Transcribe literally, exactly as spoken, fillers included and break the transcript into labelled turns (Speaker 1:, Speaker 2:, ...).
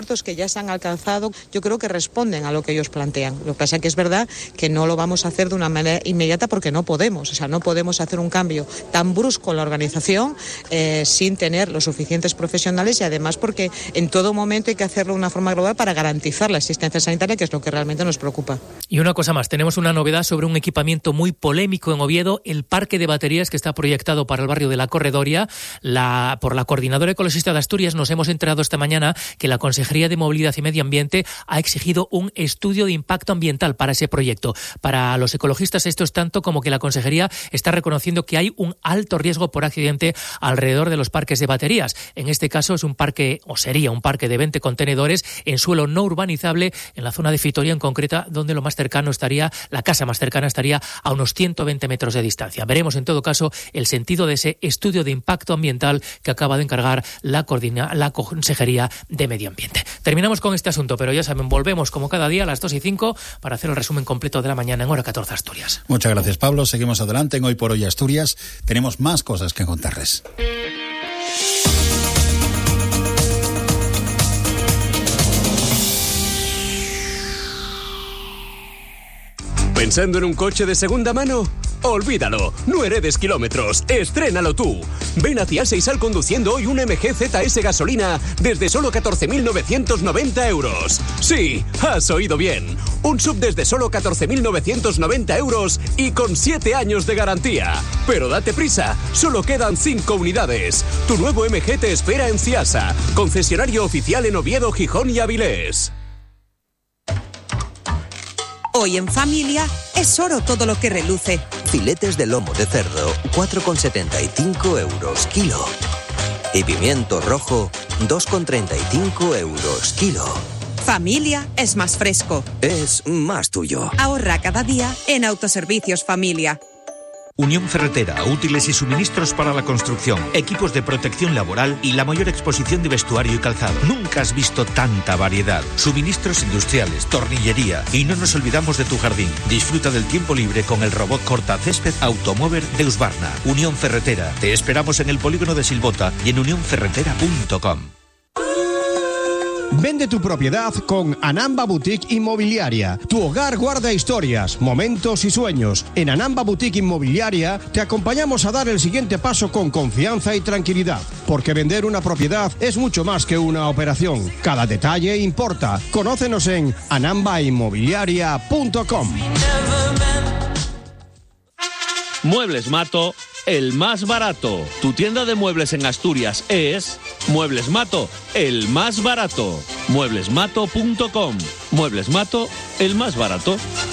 Speaker 1: que ya se han alcanzado, yo creo que responden a lo que ellos plantean. Lo que pasa es que es verdad que no lo vamos a hacer de una manera inmediata porque no podemos, o sea, no podemos hacer un cambio tan brusco en la organización eh, sin tener los suficientes profesionales y además porque en todo momento hay que hacerlo de una forma global para garantizar la asistencia sanitaria, que es lo que realmente nos preocupa.
Speaker 2: Y una cosa más, tenemos una novedad sobre un equipamiento muy polémico en Oviedo, el parque de baterías que está proyectado para el barrio de La Corredoria. La, por la Coordinadora Ecologista de Asturias nos hemos enterado esta mañana que la Consejería de Movilidad y Medio Ambiente ha exigido un estudio de impacto ambiental para ese proyecto. Para los ecologistas esto es tanto como que la Consejería está reconociendo que hay un alto riesgo por accidente alrededor de los parques de baterías. En este caso es un parque, o sería un parque de veinte contenedores en suelo no urbanizable en la zona de Fitoria en concreta, donde lo más cercano estaría, la casa más cercana estaría a unos ciento veinte metros de distancia. Veremos en todo caso el sentido de ese estudio de impacto ambiental que acaba de encargar la, coordina, la Consejería de Medio Ambiente. Terminamos con este asunto, pero ya saben, volvemos como cada día a las dos y cinco para hacer el resumen completo de la mañana en Hora catorce Asturias.
Speaker 3: Muchas gracias, Pablo. Seguimos adelante en Hoy por Hoy Asturias. Tenemos más cosas que contarles.
Speaker 4: ¿Pensando en un coche de segunda mano? Olvídalo, no heredes kilómetros, estrénalo tú. Ven hacia Ase y sal conduciendo hoy un M G Z S gasolina desde solo catorce mil novecientos noventa euros. Sí, has oído bien, un sub desde solo catorce mil novecientos noventa euros y con siete años de garantía. Pero date prisa, solo quedan cinco unidades. Tu nuevo M G te espera en Ciasa, concesionario oficial en Oviedo, Gijón y Avilés.
Speaker 5: Hoy en familia es oro todo lo que reluce.
Speaker 6: Filetes de lomo de cerdo, cuatro con setenta y cinco euros kilo. Y pimiento rojo, dos con treinta y cinco euros kilo.
Speaker 5: Familia es más fresco.
Speaker 6: Es más tuyo.
Speaker 5: Ahorra cada día en Autoservicios Familia.
Speaker 7: Unión Ferretera, útiles y suministros para la construcción, equipos de protección laboral y la mayor exposición de vestuario y calzado. Nunca has visto tanta variedad. Suministros industriales, tornillería y no nos olvidamos de tu jardín. Disfruta del tiempo libre con el robot cortacésped Automover de Husqvarna. Unión Ferretera. Te esperamos en el polígono de Silbota y en unión ferretera punto com.
Speaker 8: Vende tu propiedad con Anamba Boutique Inmobiliaria. Tu hogar guarda historias, momentos y sueños. En Anamba Boutique Inmobiliaria te acompañamos a dar el siguiente paso con confianza y tranquilidad. Porque vender una propiedad es mucho más que una operación. Cada detalle importa. Conócenos en anamba inmobiliaria punto com.
Speaker 9: Muebles Mato, el más barato. Tu tienda de muebles en Asturias es Muebles Mato, el más barato. muebles mato punto com. Muebles Mato, el más barato.